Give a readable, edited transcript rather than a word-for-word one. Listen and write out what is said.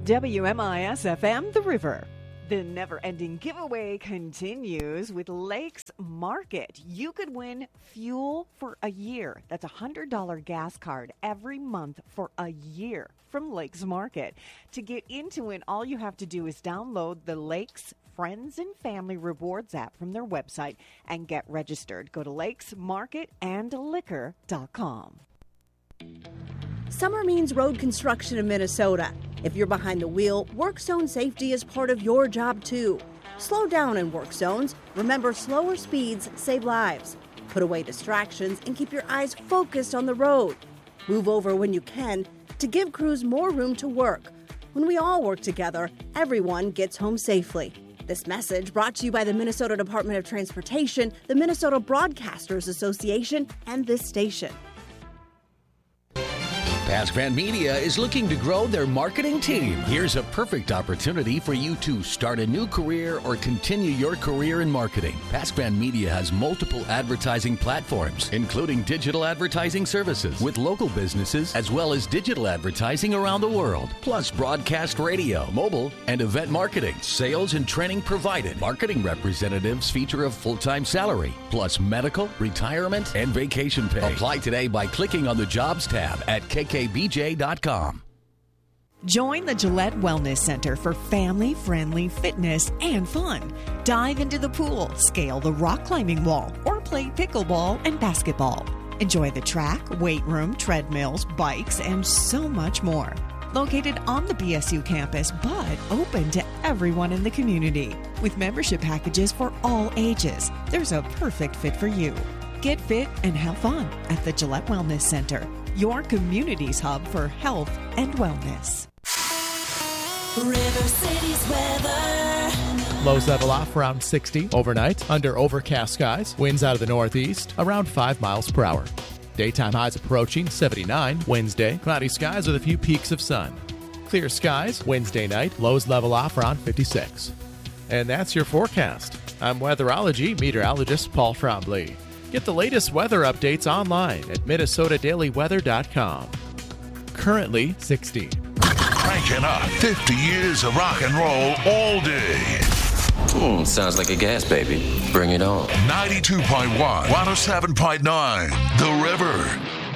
WMIS-FM, The River. The never-ending giveaway continues with Lakes Market. You could win fuel for a year. That's a $100 gas card every month for a year from Lakes Market. To get into it, all you have to do is download the Lakes Friends and Family Rewards app from their website and get registered. Go to lakesmarketandliquor.com. Summer means road construction in Minnesota. If you're behind the wheel, work zone safety is part of your job too. Slow down in work zones. Remember, slower speeds save lives. Put away distractions and keep your eyes focused on the road. Move over when you can to give crews more room to work. When we all work together, everyone gets home safely. This message brought to you by the Minnesota Department of Transportation, the Minnesota Broadcasters Association, and this station. Pascran Media is looking to grow their marketing team. Here's a perfect opportunity for you to start a new career or continue your career in marketing. Pascran Media has multiple advertising platforms, including digital advertising services with local businesses, as well as digital advertising around the world, plus broadcast radio, mobile, and event marketing. Sales and training provided. Marketing representatives feature a full-time salary, plus medical, retirement, and vacation pay. Apply today by clicking on the Jobs tab at KKBJ.com. Join the Gillette Wellness Center for family-friendly fitness and fun. Dive into the pool, scale the rock climbing wall, or play pickleball and basketball. Enjoy the track, weight room, treadmills, bikes, and so much more. Located on the BSU campus, but open to everyone in the community. With membership packages for all ages, there's a perfect fit for you. Get fit and have fun at the Gillette Wellness Center, your community's hub for health and wellness. River City's weather. Lows level off around 60 overnight under overcast skies. Winds out of the northeast around 5 miles per hour. Daytime highs approaching 79 Wednesday. Cloudy skies with a few peaks of sun. Clear skies Wednesday night. Lows level off around 56. And that's your forecast. I'm weatherology meteorologist Paul Trombley. Get the latest weather updates online at minnesotadailyweather.com. Currently 60. Cranking up 50 years of rock and roll all day. Sounds like a gas baby. Bring it on. 92.1, 107.9, The River.